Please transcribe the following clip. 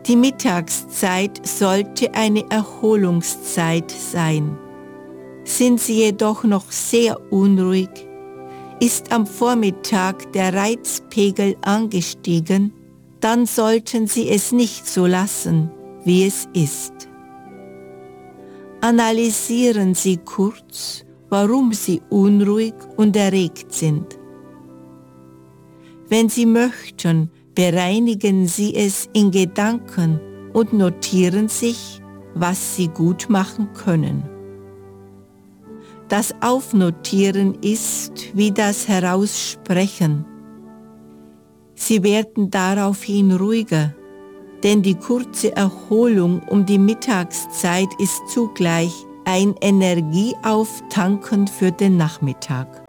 Die Mittagszeit sollte eine Erholungszeit sein. Sind Sie jedoch noch sehr unruhig, ist am Vormittag der Reizpegel angestiegen, dann sollten Sie es nicht so lassen, wie es ist. Analysieren Sie kurz, warum Sie unruhig und erregt sind. Wenn Sie möchten, bereinigen Sie es in Gedanken und notieren sich, was Sie gut machen können. Das Aufnotieren ist wie das Heraussprechen. Sie werden daraufhin ruhiger, denn die kurze Erholung um die Mittagszeit ist zugleich ein Energieauftanken für den Nachmittag.